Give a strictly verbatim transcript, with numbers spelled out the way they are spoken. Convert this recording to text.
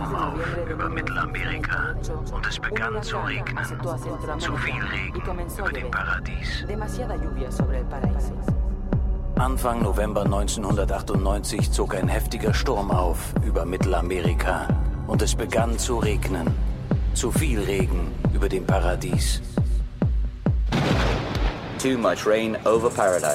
Sturm auf über Mittelamerika und es begann zu regnen. Zu viel Regen über dem Paradies. Anfang November neunzehnhundertachtundneunzig zog ein heftiger Sturm auf über Mittelamerika und es begann zu regnen. Zu viel Regen über dem Paradies. Too much rain over paradise.